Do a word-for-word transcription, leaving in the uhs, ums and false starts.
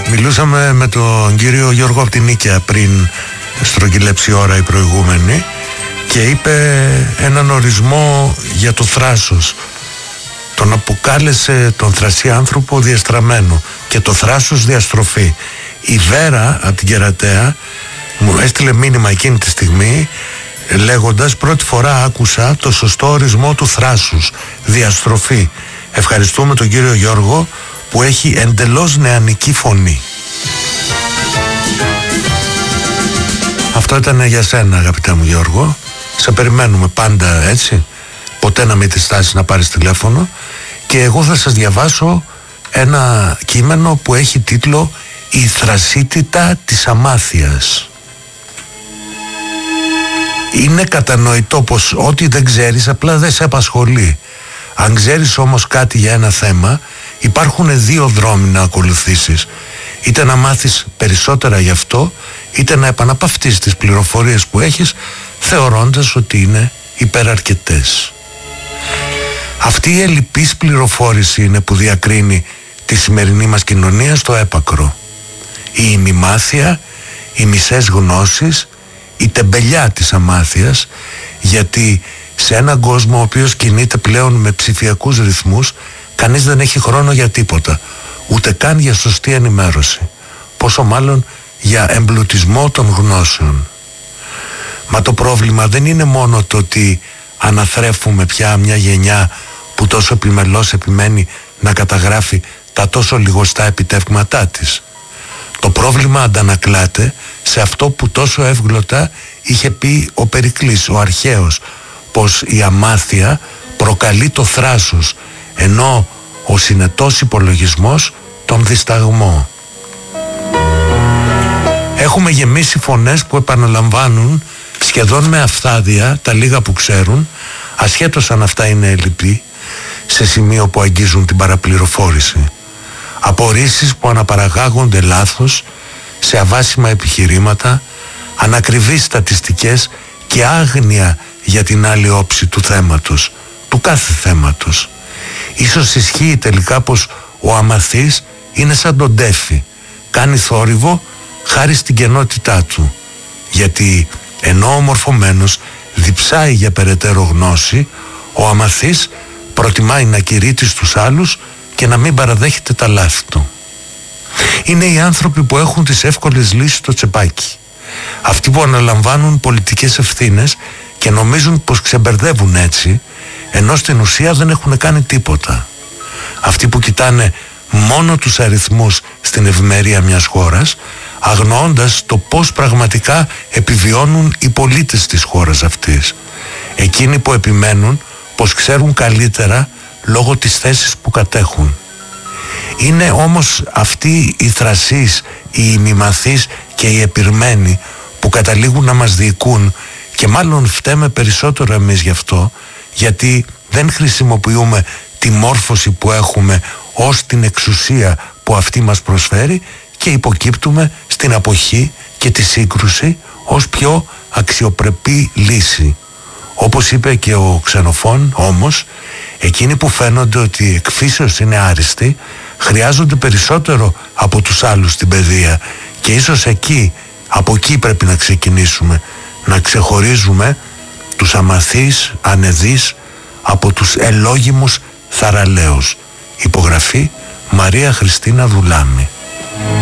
Μιλούσαμε με τον κύριο Γιώργο από την Νίκαια πριν στρογγυλέψει η ώρα η προηγούμενη και είπε έναν ορισμό για το θράσος. Τον αποκάλεσε τον θρασί άνθρωπο διαστραμμένο και το θράσος διαστροφή. Η Βέρα από την Κερατέα μου έστειλε μήνυμα εκείνη τη στιγμή λέγοντας, πρώτη φορά άκουσα το σωστό ορισμό του θράσους, διαστροφή. Ευχαριστούμε τον κύριο Γιώργο που έχει εντελώς νεανική φωνή. Αυτό ήταν για σένα, αγαπητέ μου Γιώργο. Σε περιμένουμε πάντα, έτσι. Ποτέ να μην τη στάσεις να πάρεις τηλέφωνο. Και εγώ θα σας διαβάσω ένα κείμενο που έχει τίτλο «Η θρασίτητα της αμάθειας». Είναι κατανοητό πως ό,τι δεν ξέρεις απλά δεν σε απασχολεί. Αν ξέρεις όμως κάτι για ένα θέμα, υπάρχουν δύο δρόμοι να ακολουθήσεις. Είτε να μάθεις περισσότερα γι' αυτό, είτε να επαναπαυτείς τις πληροφορίες που έχεις, θεωρώντας ότι είναι υπεραρκετές. Αυτή η ελλειπής πληροφόρηση είναι που διακρίνει τη σημερινή μας κοινωνία στο έπακρο. Η ημιμάθεια, οι μισές γνώσεις, η τεμπελιά της αμάθειας, γιατί σε έναν κόσμο ο οποίος κινείται πλέον με ψηφιακούς ρυθμούς, κανείς δεν έχει χρόνο για τίποτα, ούτε καν για σωστή ενημέρωση, πόσο μάλλον για εμπλουτισμό των γνώσεων. Μα το πρόβλημα δεν είναι μόνο το ότι αναθρέφουμε πια μια γενιά που τόσο επιμελώς επιμένει να καταγράφει τα τόσο λιγοστά επιτεύγματά της. Το πρόβλημα αντανακλάται σε αυτό που τόσο εύγλωτα είχε πει ο Περικλής, ο αρχαίος, πως η αμάθεια προκαλεί το θράσος, ενώ ο συνετός υπολογισμός τον δισταγμό. Έχουμε γεμίσει φωνές που επαναλαμβάνουν σχεδόν με αυθάδεια τα λίγα που ξέρουν, ασχέτως αν αυτά είναι ελλειπή, σε σημείο που αγγίζουν την παραπληροφόρηση. Απορρίσεις που αναπαραγάγονται λάθος, σε αβάσιμα επιχειρήματα, ανακριβείς στατιστικές και άγνοια για την άλλη όψη του θέματος, του κάθε θέματος. Ίσως ισχύει τελικά πως ο αμαθής είναι σαν τον τέφι, κάνει θόρυβο χάρη στην κενότητά του, γιατί ενώ ο μορφωμένος διψάει για περαιτέρω γνώση, ο αμαθής προτιμάει να κηρύττει στους άλλους και να μην παραδέχεται τα λάθη του. Είναι οι άνθρωποι που έχουν τις εύκολες λύσεις στο τσεπάκι. Αυτοί που αναλαμβάνουν πολιτικές ευθύνες και νομίζουν πως ξεμπερδεύουν έτσι, ενώ στην ουσία δεν έχουν κάνει τίποτα. Αυτοί που κοιτάνε μόνο τους αριθμούς στην ευημερία μιας χώρας, αγνοώντας το πώς πραγματικά επιβιώνουν οι πολίτες της χώρας αυτής. Εκείνοι που επιμένουν πως ξέρουν καλύτερα λόγω της θέσης που κατέχουν. Είναι όμως αυτοί οι θρασείς, οι ημιμαθείς και οι επιρμένοι που καταλήγουν να μας διοικούν, και μάλλον φταίμε περισσότερο εμείς γι' αυτό, γιατί δεν χρησιμοποιούμε τη μόρφωση που έχουμε ως την εξουσία που αυτή μας προσφέρει και υποκύπτουμε στην αποχή και τη σύγκρουση ως πιο αξιοπρεπή λύση. Όπως είπε και ο Ξενοφών, όμως, εκείνοι που φαίνονται ότι εκ φύσεως είναι άριστοι χρειάζονται περισσότερο από τους άλλους στην παιδεία, και ίσως εκεί, από εκεί πρέπει να ξεκινήσουμε, να ξεχωρίζουμε τους αμαθείς ανεδείς από τους ελόγιμους θαραλέους. Υπογραφή Μαρία Χριστίνα Δουλάμη.